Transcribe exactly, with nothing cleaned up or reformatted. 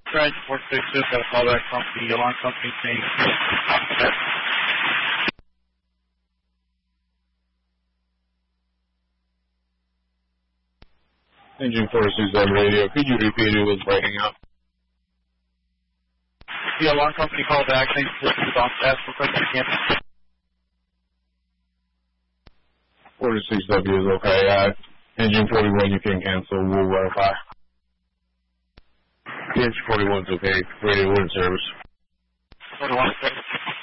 Right, four six six, got a call back from the alarm company saying. Engine four six seven radio, could you repeat it? It was breaking up. The alarm company called back saying this is off task for question again. forty-six W is okay. Uh, engine forty-one you can cancel, we'll verify. Engine forty-one's okay, radio in service. forty-one, okay.